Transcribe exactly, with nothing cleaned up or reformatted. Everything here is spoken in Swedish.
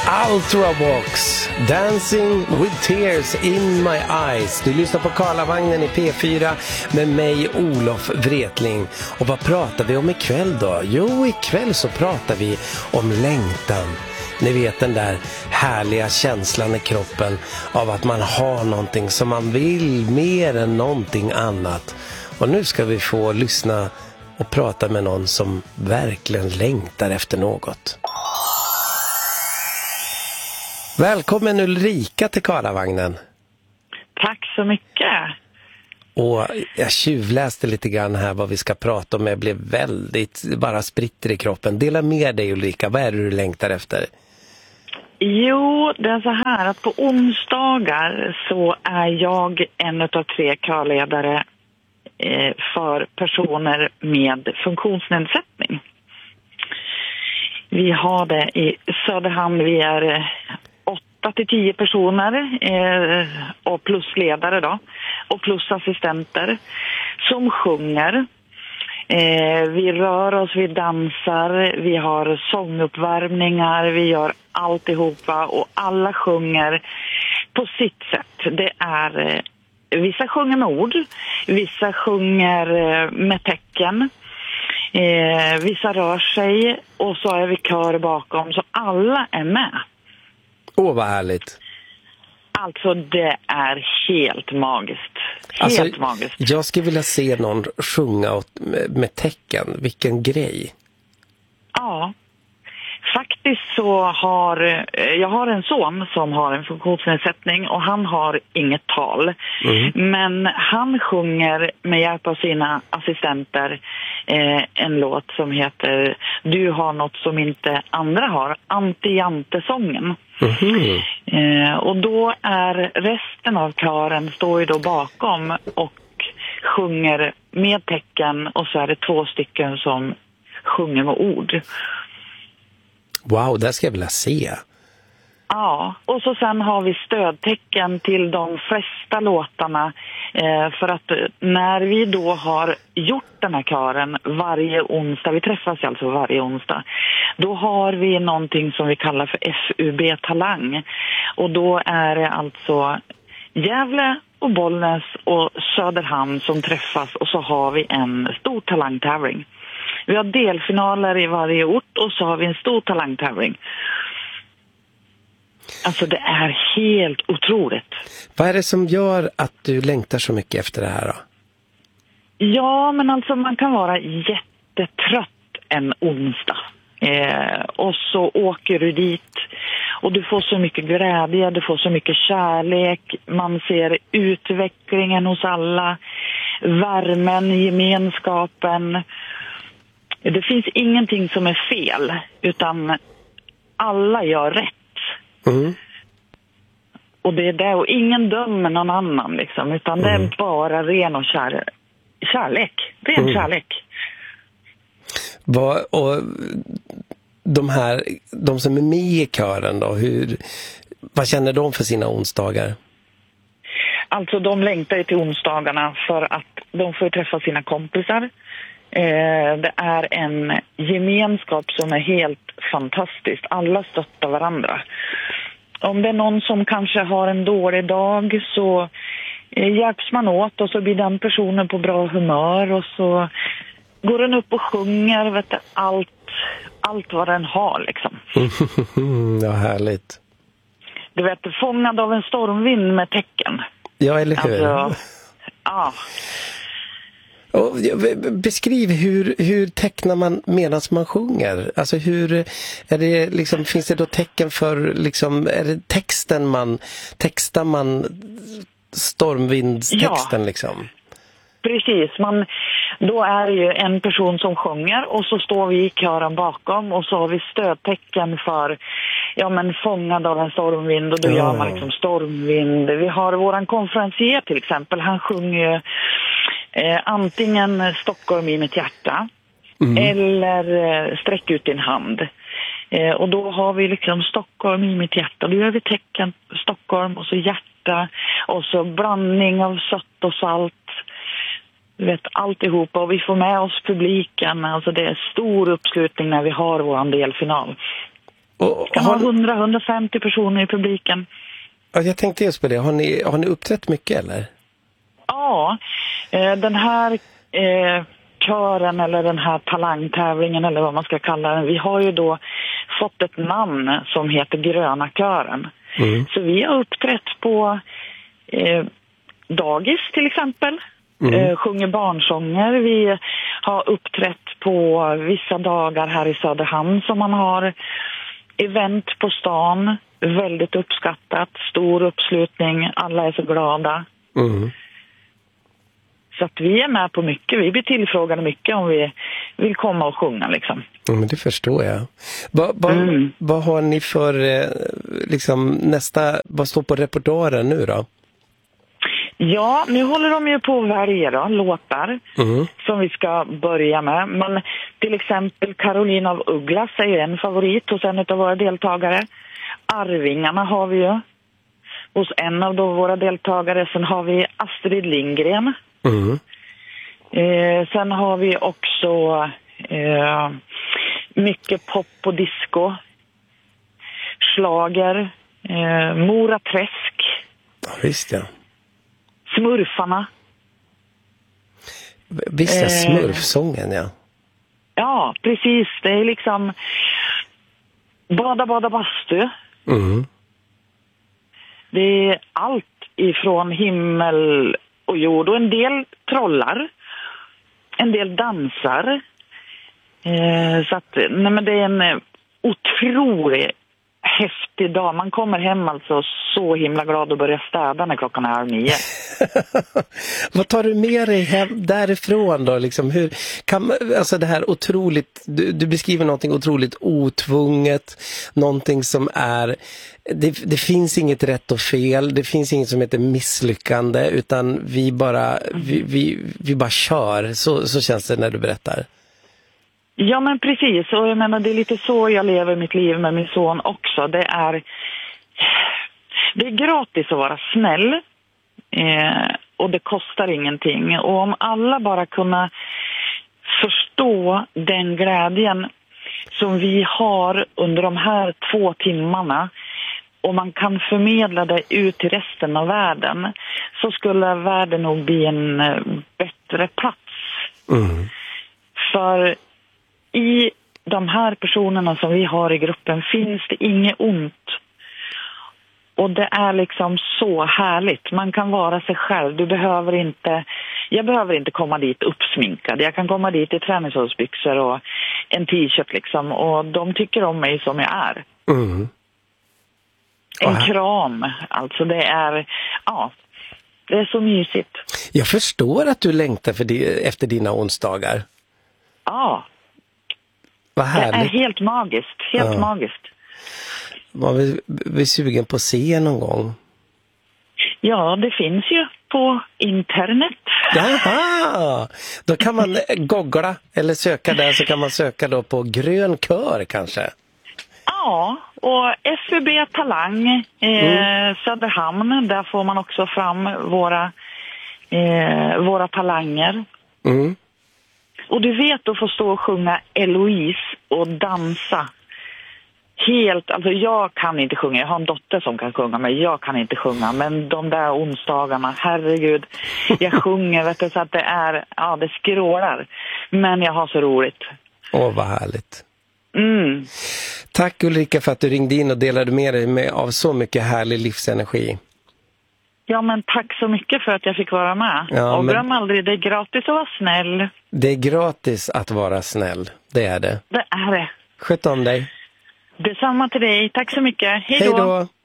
Ultravox, Dancing with Tears in My Eyes. Du lyssnar på Karlavagnen i P fyra med mig, Olof Wretling. Och vad pratar vi om ikväll då? Jo, ikväll så pratar vi om längtan. Ni vet den där härliga känslan i kroppen av att man har någonting som man vill mer än någonting annat. Och nu ska vi få lyssna och prata med någon som verkligen längtar efter något. Välkommen Ulrika till Karlavagnen. Tack så mycket. Och jag tjuvläste lite grann här vad vi ska prata om. Jag blev väldigt bara spritter i kroppen. Dela med dig Ulrika, vad är det du längtar efter? Jo, det är så här att på onsdagar så är jag en av tre körledare eh, för personer med funktionsnedsättning. Vi har det i Söderhamn, vi är åtta till tio personer eh, och plusledare då, och plus assistenter som sjunger. Eh, vi rör oss, vi dansar, vi har sånguppvärmningar, vi gör alltihopa och alla sjunger på sitt sätt. Det är, eh, vissa sjunger med ord, vissa sjunger eh, med tecken, eh, vissa rör sig och så är vi kör bakom, så alla är med. Åh, vad härligt. Alltså det är helt magiskt. Helt alltså, magiskt. Jag skulle vilja se någon sjunga åt, med, med tecken. Vilken grej. Ja. Faktiskt så har jag har en son som har en funktionsnedsättning och han har inget tal. Mm. Men han sjunger med hjälp av sina assistenter eh, en låt som heter Du har något som inte andra har. Anti-Jante-sången. Mm. Eh, och då är resten av kören står ju då bakom och sjunger med tecken och så är det två stycken som sjunger med ord. Wow, det ska jag vilja se. Ja, och så sen har vi stödtecken till de flesta låtarna eh, för att när vi då har gjort den här kören varje onsdag, vi träffas alltså varje onsdag, då har vi någonting som vi kallar för F U B-talang och då är det alltså Gävle och Bollnäs och Söderhamn som träffas och så har vi en stor talangtävling. Vi har delfinaler i varje ort och så har vi en stor talangtävling. Alltså det är helt otroligt. Vad är det som gör att du längtar så mycket efter det här då? Ja, men alltså man kan vara jättetrött en onsdag. Eh, och så åker du dit och du får så mycket glädje, du får så mycket kärlek. Man ser utvecklingen hos alla, värmen, gemenskapen. Det finns ingenting som är fel, utan alla gör rätt. Mm. Och det är det, och ingen dömer någon annan liksom, utan mm. det är bara ren och kär, kärlek. Ren mm. kärlek. Vad, och de här, de som är med i kören då, hur, vad känner de för sina onsdagar? Alltså de längtar till onsdagarna för att de får träffa sina kompisar. Eh, det är en gemenskap som är helt fantastisk. Alla stöttar varandra. Om det är någon som kanske har en dålig dag så eh, hjälps man åt och så blir den personen på bra humör och så går den upp och sjunger, vet du, allt, allt vad den har liksom. Ja, härligt. Du vet, fångad av en stormvind med tecken. Ja, eller hur? Alltså, ja. Och beskriv hur, hur tecknar man medan man sjunger? Alltså hur är det liksom, finns det då tecken för liksom, är det texten man textar man stormvindstexten ja. Liksom? Precis, man, då är det ju en person som sjunger och så står vi i kören bakom och så har vi stödtecken för ja men fångad av en stormvind och då oh. gör man liksom stormvind. Vi har våran konferencier till exempel, han sjunger eh, antingen Stockholm i mitt hjärta mm. eller eh, Sträck ut din hand. Eh, och då har vi liksom Stockholm i mitt hjärta, då gör vi tecken Stockholm och så hjärta och så blandning av sött och salt. Du vet, alltihopa, och vi får med oss publiken. Alltså det är stor uppslutning när vi har vår delfinal. Och, kan har... ha hundra till hundrafemtio personer i publiken. Ja, jag tänkte just på det. Har ni, har ni uppträtt mycket eller? Ja, eh, den här eh, kören eller den här talangtävlingen eller vad man ska kalla den. Vi har ju då fått ett namn som heter Gröna kören. Mm. Så vi har uppträtt på eh, dagis till exempel. Mm. Eh, sjunger barnsånger. Vi har uppträtt på vissa dagar här i Söderhamn som man har event på stan. Väldigt uppskattat. Stor uppslutning. Alla är så glada. Mm. Så att vi är med på mycket. Vi blir tillfrågade mycket om vi vill komma och sjunga liksom. Ja, men det förstår jag. Vad va, mm. va har ni för liksom nästa, vad står på repertoaren nu då? Ja, nu håller de ju på att välja då, låtar mm. som vi ska börja med. Men till exempel Caroline av Ugglas är ju en favorit hos en av våra deltagare. Arvingarna har vi ju hos en av då våra deltagare. Sen har vi Astrid Lindgren. Mm. Eh, sen har vi också eh, mycket pop och disco. Schlager. Eh, Mora Träsk. Ja, visst ja. Smurfarna. Visst ja, smurfsången ja. Ja, precis. Det är liksom bada, bada, bastu. Mm. Det är allt ifrån himmel och jord. Och en del trollar. En del dansar. Eh, så att, nej men det är en otrolig häftig dag. Man kommer hem alltså så himla glad och börjar städa när klockan är halv nio. Vad tar du med dig hem därifrån då? Liksom, hur kan, alltså det här otroligt, du, du beskriver någonting otroligt otvunget, någonting som är, det, det finns inget rätt och fel, det finns inget som heter misslyckande, utan vi bara, vi, vi, vi bara kör, så, så känns det när du berättar. Ja men precis, och jag menar det är lite så jag lever mitt liv med min son också. Det är, det är gratis att vara snäll eh, och det kostar ingenting. Och om alla bara kunna förstå den glädjen som vi har under de här två timmarna och man kan förmedla det ut till resten av världen, så skulle världen nog bli en bättre plats. Mm. För i de här personerna som vi har i gruppen finns det inget ont. Och det är liksom så härligt. Man kan vara sig själv. Du behöver inte, jag behöver inte komma dit uppsminkad. Jag kan komma dit i träningsbyxor och en t-shirt liksom. Och de tycker om mig som jag är. Mm. En kram. Alltså det är, ja, det är så mysigt. Jag förstår att du längtar för di- efter dina onsdagar. Ja. Vad härligt. Det är helt magiskt, helt ja. magiskt. Var vi, vi sugen på att se någon gång? Ja, det finns ju på internet. Jaha! Då kan man googla eller söka där, så kan man söka då på Grön kör kanske. Ja, och F U B Talang eh, mm. Söderhamn, där får man också fram våra, eh, våra talanger. Mm. Och du vet att få stå och sjunga Eloise och dansa. Helt, alltså jag kan inte sjunga. Jag har en dotter som kan sjunga, men jag kan inte sjunga. Men de där onsdagarna, herregud. Jag sjunger, vet du, så att det är, ja det skrålar. Men jag har så roligt. Åh, vad härligt. Mm. Tack Ulrika för att du ringde in och delade med dig med av så mycket härlig livsenergi. Ja, men tack så mycket för att jag fick vara med. Ja, och men... glöm aldrig, det är gratis att vara snäll. Det är gratis att vara snäll, det är det. Det är det. Sköt om dig. Detsamma till dig, tack så mycket. Hej då. Hej då.